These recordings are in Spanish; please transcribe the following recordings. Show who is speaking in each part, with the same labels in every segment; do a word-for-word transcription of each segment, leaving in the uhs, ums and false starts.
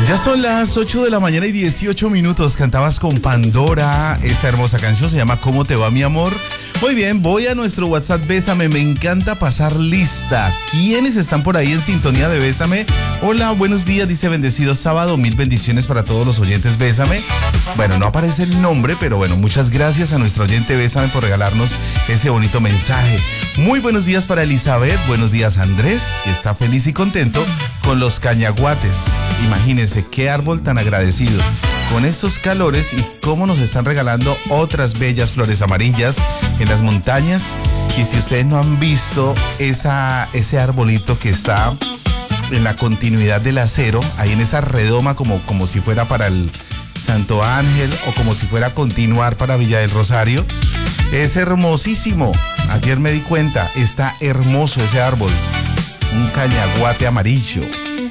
Speaker 1: Ya son las ocho de la mañana y dieciocho minutos. Cantabas con Pandora. Esta hermosa canción se llama ¿Cómo te va, mi amor? Muy bien, voy a nuestro WhatsApp Bésame. Me encanta pasar lista. ¿Quiénes están por ahí en sintonía de Bésame? Hola, buenos días, dice bendecido sábado. Mil bendiciones para todos los oyentes Bésame. Bueno, no aparece el nombre, pero bueno, muchas gracias a nuestro oyente Bésame por regalarnos ese bonito mensaje. Muy buenos días para Elizabeth. Buenos días Andrés, que está feliz y contento con los cañaguates. Imagínense qué árbol tan agradecido con estos calores y cómo nos están regalando otras bellas flores amarillas en las montañas. Y si ustedes no han visto esa, ese arbolito que está en la continuidad del acero, ahí en esa redoma como, como si fuera para el Santo Ángel o como si fuera a continuar para Villa del Rosario, es hermosísimo. Ayer me di cuenta, está hermoso ese árbol, un cañaguate amarillo.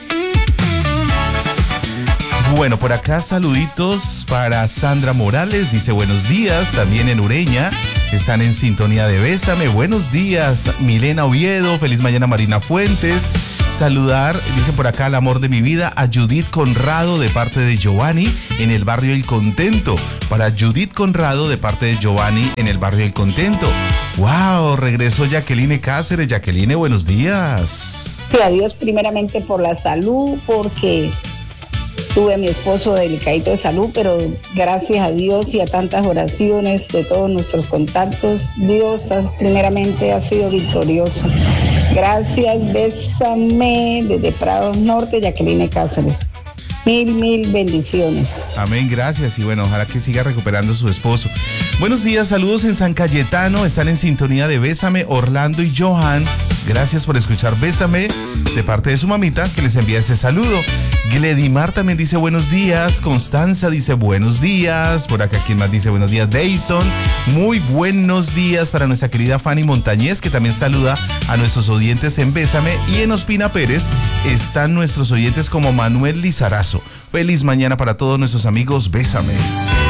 Speaker 1: Bueno, por acá saluditos para Sandra Morales, dice buenos días, también en Ureña, están en sintonía de Bésame, buenos días, Milena Oviedo, feliz mañana Marina Fuentes, saludar, dice por acá, el amor de mi vida, a Judith Conrado de parte de Giovanni en el barrio El Contento, para Judith Conrado de parte de Giovanni en el barrio El Contento. Wow, regresó Jacqueline Cáceres. Jacqueline, buenos días.
Speaker 2: Sí, a Dios primeramente por la salud, porque tuve a mi esposo delicadito de salud, pero gracias a Dios y a tantas oraciones de todos nuestros contactos, Dios has, primeramente ha sido victorioso. Gracias, Bésame, desde Prados Norte, Jacqueline Cáceres. Mil, mil bendiciones.
Speaker 1: Amén, gracias. Y bueno, ojalá que siga recuperando su esposo. Buenos días, saludos en San Cayetano. Están en sintonía de Bésame, Orlando y Johan. Gracias por escuchar Bésame de parte de su mamita que les envía ese saludo. Gledimar también dice buenos días. Constanza dice buenos días. Por acá, ¿quién más dice buenos días? Dayson. Muy buenos días para nuestra querida Fanny Montañez, que también saluda a nuestros oyentes en Bésame. Y en Ospina Pérez están nuestros oyentes como Manuel Lizarazo. Feliz mañana para todos nuestros amigos Bésame.